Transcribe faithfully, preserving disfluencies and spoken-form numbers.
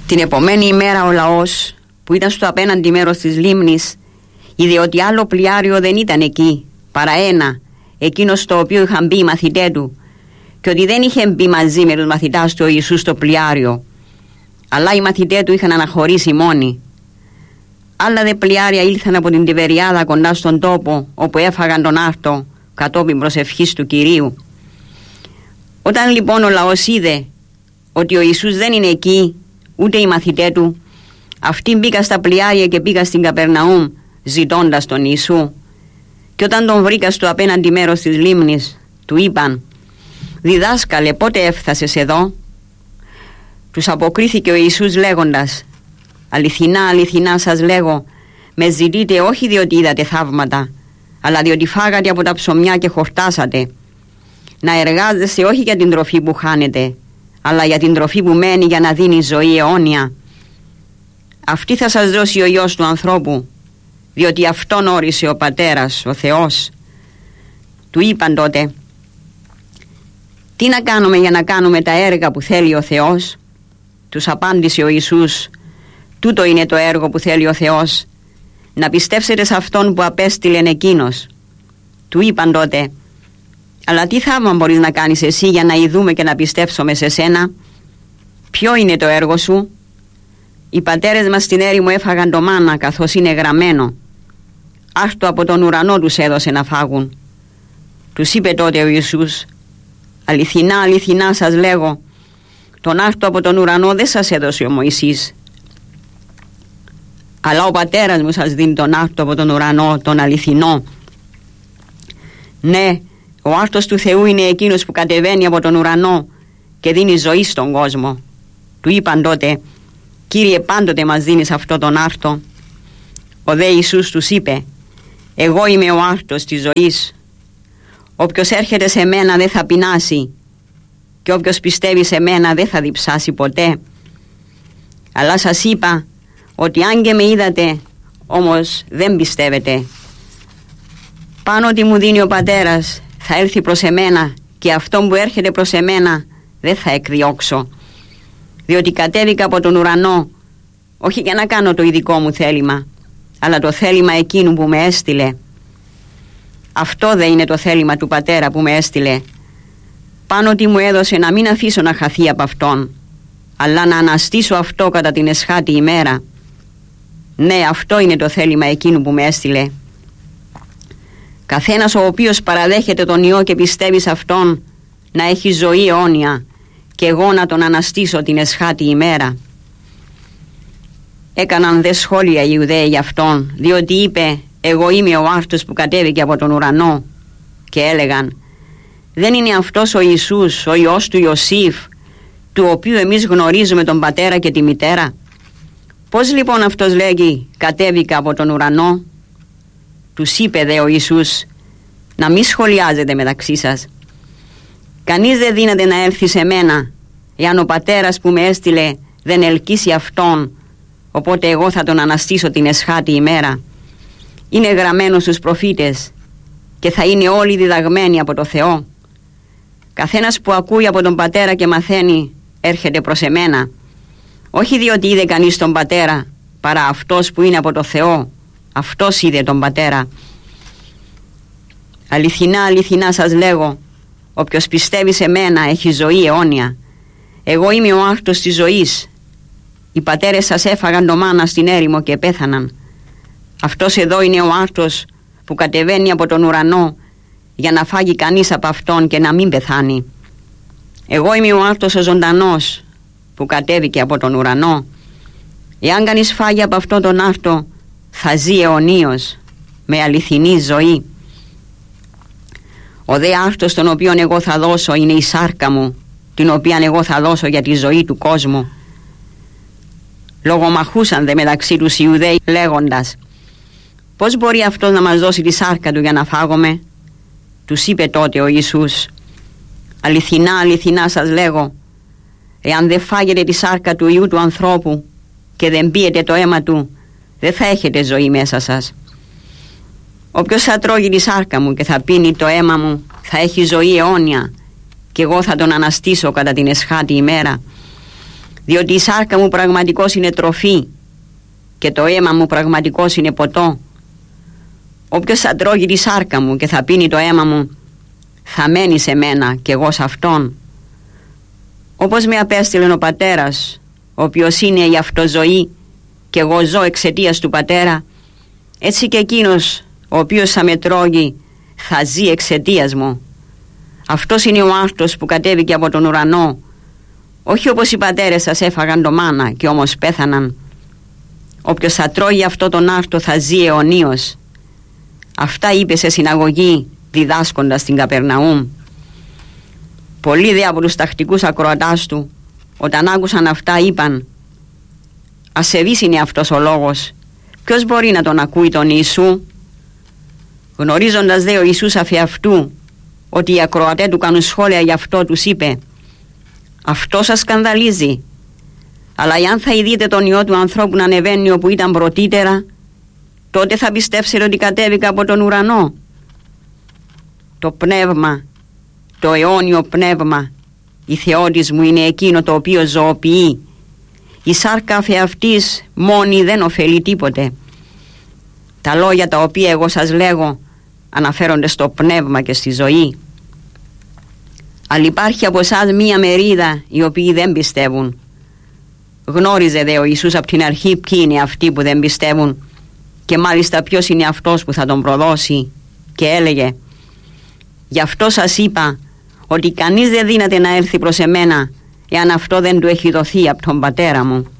Την επομένη ημέρα ο λαός που ήταν στο απέναντι μέρος της λίμνης είδε ότι άλλο πλοιάριο δεν ήταν εκεί παρά ένα, εκείνο στο οποίο είχαν μπει οι μαθητές του, και ότι δεν είχε μπει μαζί με τους μαθητάς του ο Ιησούς στο πλοιάριο, αλλά οι μαθητές του είχαν αναχωρήσει μόνοι. Άλλα δε πλοιάρια ήλθαν από την Τιβεριάδα κοντά στον τόπο όπου έφαγαν τον άρτο κατόπιν προσευχής του Κυρίου. Όταν λοιπόν ο λαός είδε ότι ο Ιησούς δεν είναι εκεί, ούτε οι μαθητές του, αυτοί μπήκαν στα πλοιάρια και πήγαν στην Καπερναούμ ζητώντας τον Ιησού. Και όταν τον βρήκα στο απέναντι μέρος της λίμνης, του είπαν: «Διδάσκαλε, πότε έφτασες εδώ?» Τους αποκρίθηκε ο Ιησούς λέγοντας: «Αληθινά, αληθινά σας λέγω, με ζητείτε όχι διότι είδατε θαύματα, αλλά διότι φάγατε από τα ψωμιά και χορτάσατε. Να εργάζεστε όχι για την τροφή που χάνετε, αλλά για την τροφή που μένει για να δίνει ζωή αιώνια. Αυτή θα σας δώσει ο Υιός του ανθρώπου, διότι αυτόν όρισε ο Πατέρας, ο Θεός». Του είπαν τότε: «Τι να κάνουμε για να κάνουμε τα έργα που θέλει ο Θεός?» Τους απάντησε ο Ιησούς: «Τούτο είναι το έργο που θέλει ο Θεός, να πιστεύσετε σε Αυτόν που απέστειλεν εκείνος». Του είπαν τότε: «Αλλά τι θαύμα μπορείς να κάνεις εσύ για να ειδούμε και να πιστέψουμε σε σένα? Ποιο είναι το έργο σου?» «Οι πατέρες μας στην έρημο έφαγαν το μάνα, καθώς είναι γραμμένο. Άρτο από τον ουρανό τους έδωσε να φάγουν». Τους είπε τότε ο Ιησούς: «Αληθινά, αληθινά σας λέγω, τον άρτο από τον ουρανό δεν σας έδωσε ο Μωυσής, αλλά ο Πατέρας μου σας δίνει τον άρτο από τον ουρανό, τον αληθινό. Ναι, ο άρτος του Θεού είναι εκείνος που κατεβαίνει από τον ουρανό και δίνει ζωή στον κόσμο». Του είπαν τότε: «Κύριε, πάντοτε μας δίνεις αυτό τον άρτο». Ο δε Ιησούς τους είπε: «Εγώ είμαι ο άρτος της ζωής. Όποιος έρχεται σε μένα δεν θα πεινάσει, και όποιος πιστεύει σε μένα δεν θα διψάσει ποτέ. Αλλά σας είπα ότι αν και με είδατε, όμως δεν πιστεύετε. Πάνω ότι μου δίνει ο Πατέρας θα έρθει προς εμένα, και αυτόν που έρχεται προς εμένα δεν θα εκδιώξω. Διότι κατέβηκα από τον ουρανό, όχι για να κάνω το ειδικό μου θέλημα, αλλά το θέλημα εκείνου που με έστειλε. Αυτό δεν είναι το θέλημα του Πατέρα που με έστειλε. Πάνω ότι μου έδωσε να μην αφήσω να χαθεί από αυτόν, αλλά να αναστήσω αυτό κατά την εσχάτη ημέρα. Ναι, αυτό είναι το θέλημα εκείνου που με έστειλε. Καθένας ο οποίος παραδέχεται τον Υιό και πιστεύει σε αυτόν να έχει ζωή αιώνια, και εγώ να τον αναστήσω την εσχάτη ημέρα». Έκαναν δε σχόλια οι Ιουδαίοι γι' αυτόν, διότι είπε: «Εγώ είμαι ο άρτος που κατέβηκε από τον ουρανό». Και έλεγαν: «Δεν είναι αυτός ο Ιησούς, ο Υιός του Ιωσήφ, του οποίου εμείς γνωρίζουμε τον πατέρα και τη μητέρα? Πώς λοιπόν αυτός λέγει κατέβηκα από τον ουρανό?» Τους είπε δε ο Ιησούς: «Να μη σχολιάζετε μεταξύ σας. Κανείς δεν δύναται να έλθει σε μένα, εάν ο Πατέρας που με έστειλε δεν ελκύσει αυτόν, οπότε εγώ θα τον αναστήσω την εσχάτη ημέρα. Είναι γραμμένο στους προφήτες, και θα είναι όλοι διδαγμένοι από το Θεό. Καθένας που ακούει από τον Πατέρα και μαθαίνει έρχεται προς εμένα, όχι διότι είδε κανείς τον Πατέρα, παρά αυτός που είναι από το Θεό, αυτός είδε τον Πατέρα. Αληθινά, αληθινά σας λέγω, όποιος πιστεύει σε μένα έχει ζωή αιώνια. Εγώ είμαι ο άρτος της ζωής. Οι πατέρες σας έφαγαν το μάνα στην έρημο και πέθαναν. Αυτός εδώ είναι ο άρτος που κατεβαίνει από τον ουρανό, για να φάγει κανείς από αυτόν και να μην πεθάνει. Εγώ είμαι ο άρτος ο ζωντανός που κατέβηκε από τον ουρανό. Εάν κανείς φάγει από αυτόν τον άρτο, θα ζει αιωνίως με αληθινή ζωή. Ο δε άρτος τον οποίον εγώ θα δώσω είναι η σάρκα μου, την οποία εγώ θα δώσω για τη ζωή του κόσμου». Λογομαχούσαν δε μεταξύ τους Ιουδαίοι λέγοντας: «Πώς μπορεί αυτός να μας δώσει τη σάρκα του για να φάγουμε?» Τους είπε τότε ο Ιησούς: «Αληθινά, αληθινά σας λέγω, εάν δεν φάγετε τη σάρκα του Υιού του ανθρώπου και δεν πίετε το αίμα του, δεν θα έχετε ζωή μέσα σας. Όποιος θα τρώγει τη σάρκα μου και θα πίνει το αίμα μου θα έχει ζωή αιώνια, και εγώ θα τον αναστήσω κατά την εσχάτη ημέρα. διότι η σάρκα μου πραγματικώς είναι τροφή και το αίμα μου πραγματικώς είναι ποτό. Όποιος θα τρώγει τη σάρκα μου και θα πίνει το αίμα μου, θα μένει σε μένα και εγώ σε αυτόν. Όπως με απέστειλε ο πατέρας, ο οποίος είναι η αυτοζωή και εγώ ζω εξαιτίας του πατέρα, έτσι και εκείνος ο οποίος θα με τρώγει θα ζει εξαιτίας μου. Αυτός είναι ο άρτος που κατέβηκε από τον ουρανό, όχι όπως οι πατέρες σας έφαγαν το μάνα και όμως πέθαναν. Όποιος θα τρώγει αυτό τον άρτο θα ζει αιωνίως. Αυτά είπε σε συναγωγή διδάσκοντας στην Καπερναούμ. Πολλοί δε από τους τακτικούς ακροατάς του, όταν άκουσαν αυτά, είπαν: ασεβής είναι αυτός ο λόγος, ποιος μπορεί να τον ακούει τον Ιησού? Γνωρίζοντας δε ο Ιησούς αφεαυτού ότι οι ακροατές του κάνουν σχόλια γι' αυτό, τους είπε: αυτό σας σκανδαλίζει, αλλά εάν θα ειδείτε τον Υιό του ανθρώπου να ανεβαίνει όπου ήταν πρωτήτερα, τότε θα πιστέψετε ότι κατέβηκα από τον ουρανό. Το πνεύμα, το αιώνιο πνεύμα, η Θεότης μου είναι εκείνο το οποίο ζωοποιεί. Η σάρκα αφεαυτής μόνη δεν ωφελεί τίποτε. Τα λόγια τα οποία εγώ σας λέγω αναφέρονται στο πνεύμα και στη ζωή. Αλλά υπάρχει από εσάς μία μερίδα οι οποίοι δεν πιστεύουν. Γνώριζε δε ο Ιησούς από την αρχή ποιοι είναι αυτοί που δεν πιστεύουν και μάλιστα ποιος είναι αυτός που θα τον προδώσει, και έλεγε: γι' αυτό σας είπα ότι κανείς δεν δύναται να έρθει προς εμένα εάν αυτό δεν του έχει δοθεί από τον πατέρα μου.